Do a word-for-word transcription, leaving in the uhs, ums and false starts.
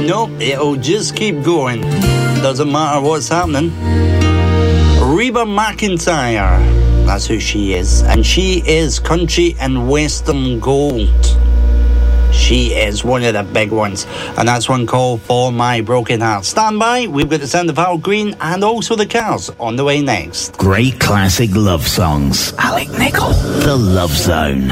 Nope, it'll just keep going. Doesn't matter what's happening. Reba McEntire, that's who she is. And she is country and western gold. She is one of the big ones. And that's one called For My Broken Heart. Stand by, we've got the sound of Al Green and also the Cars on the way next. Great classic love songs. Alec Nichol, The Love Zone.